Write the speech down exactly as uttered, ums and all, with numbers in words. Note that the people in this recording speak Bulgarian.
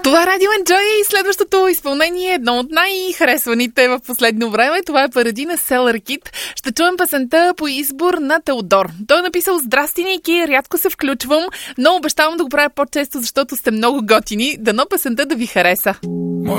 Това е Радио Enjoy и следващото изпълнение е едно от най-харесваните в последно време. Това е Парадина Селър Кит. Ще чуем песента по избор на Теодор. Той е написал: "Здрасти, Ники, рядко се включвам, но обещавам да го правя по-често, защото сте много готини. Дано песента да ви хареса."